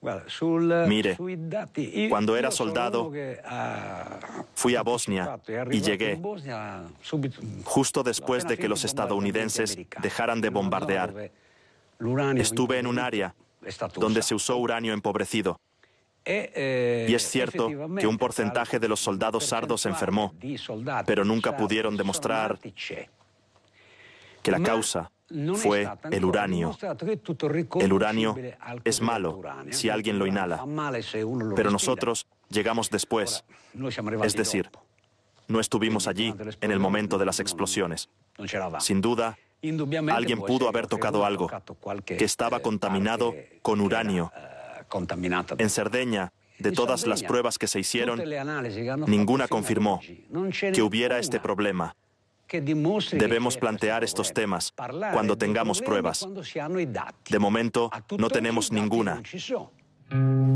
Mire, cuando era soldado, fui a Bosnia y llegué justo después de que los estadounidenses dejaran de bombardear. Estuve en un área donde se usó uranio empobrecido. Y es cierto que un porcentaje de los soldados sardos se enfermó, pero nunca pudieron demostrar que la causa fue el uranio. El uranio es malo si alguien lo inhala, pero nosotros llegamos después, es decir, no estuvimos allí en el momento de las explosiones. Sin duda, alguien pudo haber tocado algo que estaba contaminado con uranio. En Cerdeña, de todas las pruebas que se hicieron, ninguna confirmó que hubiera este problema. Debemos plantear estos temas cuando tengamos pruebas. De momento, no tenemos ninguna.